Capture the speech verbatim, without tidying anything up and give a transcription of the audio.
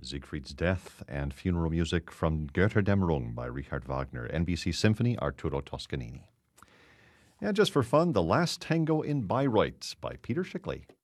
Siegfried's Death, and funeral music from Götterdämmerung by Richard Wagner, N B C Symphony, Arturo Toscanini. And just for fun, The Last Tango in Bayreuth by Peter Schickli.